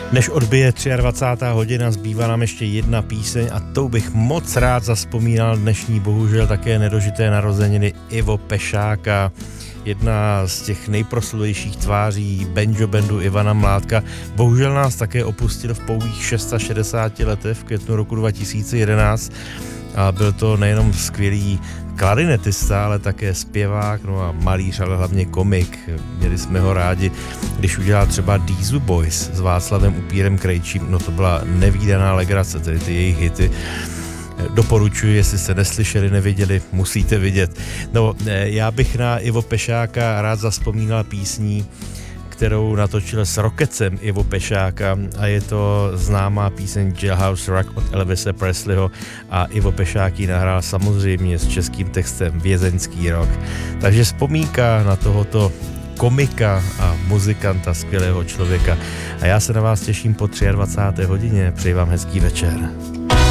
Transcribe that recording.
Než odbije 23. hodina, zbývá nám ještě jedna píseň a tou bych moc rád zavzpomínal dnešní bohužel také nedožité narozeniny Ivo Pešáka, jedna z těch nejprosluvějších tváří banjo bandu Ivana Mládka. Bohužel nás také opustil v pouhých 660 letech v květnu roku 2011 a byl to nejenom skvělý klarinetista, ale také zpěvák, no a malíř, ale hlavně komik. Měli jsme ho rádi, když udělal třeba Diesel Boys s Václavem Upírem Krejčím, no to byla nevídaná legrace, tedy ty jejich hity. Doporučuji, jestli jste neslyšeli, neviděli, musíte vidět. No, já bych na Ivo Pešáka rád zavzpomínal písní, kterou natočil s Rocketsem Ivo Pešáka a je to známá píseň Jailhouse Rock od Elvise Presleyho a Ivo Pešák ji nahrál samozřejmě s českým textem Vězeňský rok. Takže vzpomínka na tohoto komika a muzikanta, skvělého člověka. A já se na vás těším po 23. hodině. Přeji vám hezký večer.